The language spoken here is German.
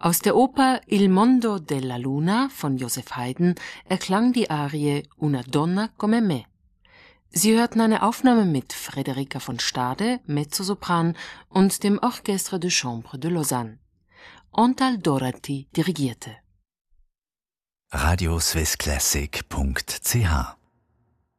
Aus der Oper Il mondo della luna von Joseph Haydn erklang die Arie Una donna come me. Sie hörten eine Aufnahme mit Frederica von Stade, Mezzosopran, und dem Orchestre de Chambre de Lausanne. Antal Doherty dirigierte. radioswissclassic.ch